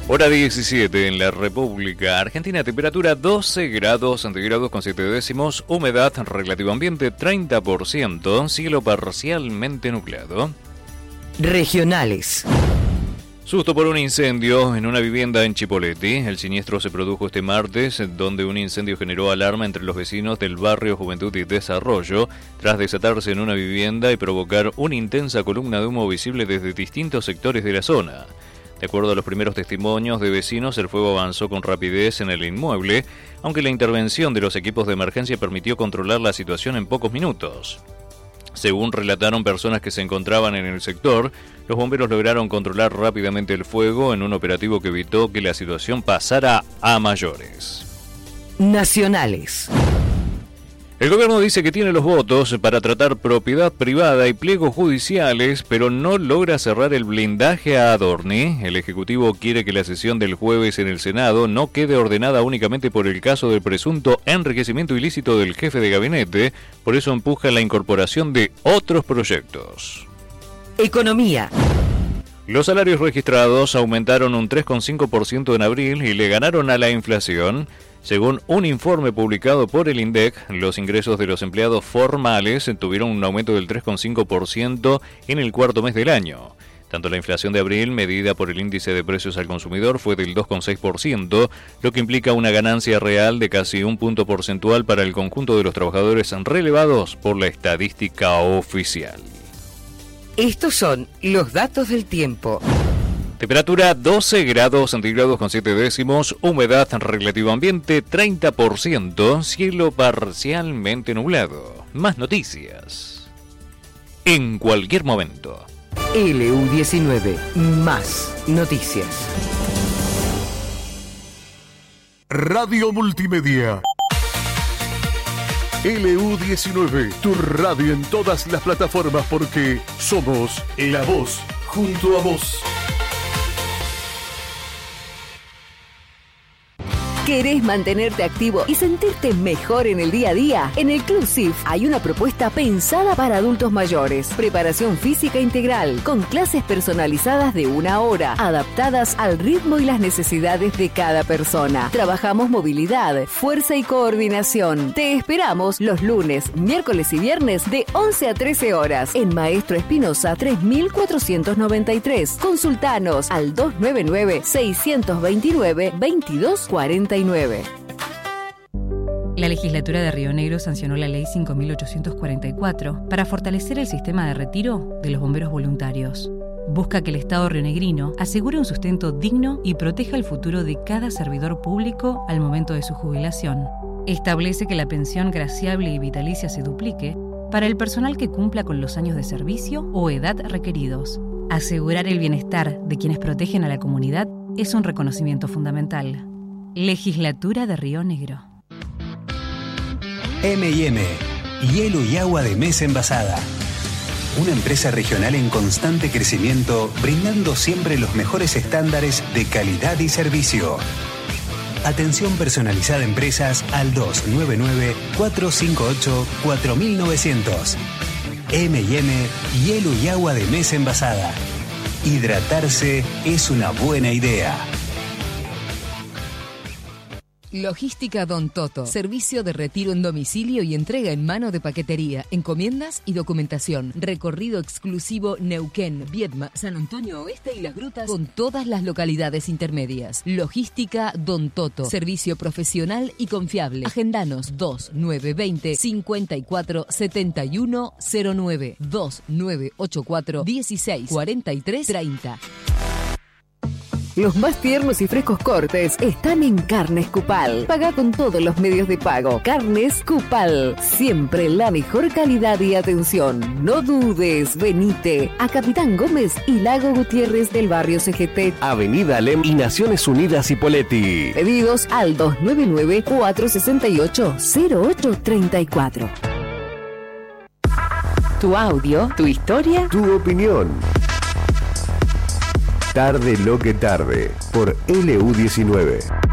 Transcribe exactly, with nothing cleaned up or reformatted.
Hora diecisiete en la República Argentina, temperatura doce grados centígrados con siete décimos, humedad relativo ambiente treinta por ciento, cielo parcialmente nublado. Regionales. Susto por un incendio en una vivienda en Chipoleti. El siniestro se produjo este martes, donde un incendio generó alarma entre los vecinos del barrio Juventud y Desarrollo, tras desatarse en una vivienda y provocar una intensa columna de humo visible desde distintos sectores de la zona. De acuerdo a los primeros testimonios de vecinos, el fuego avanzó con rapidez en el inmueble, aunque la intervención de los equipos de emergencia permitió controlar la situación en pocos minutos. Según relataron personas que se encontraban en el sector, los bomberos lograron controlar rápidamente el fuego en un operativo que evitó que la situación pasara a mayores. Nacionales. El gobierno dice que tiene los votos para tratar propiedad privada y pliegos judiciales, pero no logra cerrar el blindaje a Adorni. El Ejecutivo quiere que la sesión del jueves en el Senado no quede ordenada únicamente por el caso del presunto enriquecimiento ilícito del jefe de gabinete, por eso empuja la incorporación de otros proyectos. Economía. Los salarios registrados aumentaron un tres coma cinco por ciento en abril y le ganaron a la inflación. Según un informe publicado por el INDEC, los ingresos de los empleados formales tuvieron un aumento del tres coma cinco por ciento en el cuarto mes del año. Tanto la inflación de abril, medida por el índice de precios al consumidor, fue del dos coma seis por ciento, lo que implica una ganancia real de casi un punto porcentual para el conjunto de los trabajadores relevados por la estadística oficial. Estos son los datos del tiempo. Temperatura doce grados centígrados con siete décimos, humedad relativo ambiente treinta por ciento, cielo parcialmente nublado. Más noticias en cualquier momento. L U diecinueve, más noticias. Radio Multimedia. L U diecinueve, tu radio en todas las plataformas porque somos la voz junto a vos. ¿Querés mantenerte activo y sentirte mejor en el día a día? En el Club S I F hay una propuesta pensada para adultos mayores. Preparación física integral, con clases personalizadas de una hora, adaptadas al ritmo y las necesidades de cada persona. Trabajamos movilidad, fuerza y coordinación. Te esperamos los lunes, miércoles y viernes de once a trece horas en Maestro Espinosa tres mil cuatrocientos noventa y tres. Consultanos al dos nueve nueve, seis dos nueve, veintidós cuarenta y nueve. La legislatura de Río Negro sancionó la ley cinco mil ochocientos cuarenta y cuatro para fortalecer el sistema de retiro de los bomberos voluntarios. Busca que el Estado rionegrino asegure un sustento digno y proteja el futuro de cada servidor público al momento de su jubilación. Establece que la pensión graciable y vitalicia se duplique para el personal que cumpla con los años de servicio o edad requeridos. Asegurar el bienestar de quienes protegen a la comunidad es un reconocimiento fundamental. Legislatura de Río Negro. eme y eme, hielo y agua de mesa envasada. Una empresa regional en constante crecimiento, brindando siempre los mejores estándares de calidad y servicio. Atención personalizada a empresas al dos nueve nueve, cuatro cinco ocho, cuatro nueve cero cero. eme y eme, hielo y agua de mesa envasada. Hidratarse es una buena idea. Logística Don Toto. Servicio de retiro en domicilio y entrega en mano de paquetería, encomiendas y documentación. Recorrido exclusivo Neuquén, Viedma, San Antonio Oeste y Las Grutas con todas las localidades intermedias. Logística Don Toto. Servicio profesional y confiable. Agendanos dos nueve dos cero, cinco cuatro, siete uno cero nueve, dos nueve ocho cuatro, dieciséis cuarenta y tres treinta. Los más tiernos y frescos cortes están en Carnes Cupal. Paga con todos los medios de pago. Carnes Cupal. Siempre la mejor calidad y atención. No dudes, venite a Capitán Gómez y Lago Gutiérrez del barrio C G T. Avenida Alem y Naciones Unidas Hipóleti. Pedidos al dos nueve nueve, cuatro seis ocho, cero ocho tres cuatro. Tu audio, tu historia, tu opinión. Tarde lo que tarde, por L U diecinueve.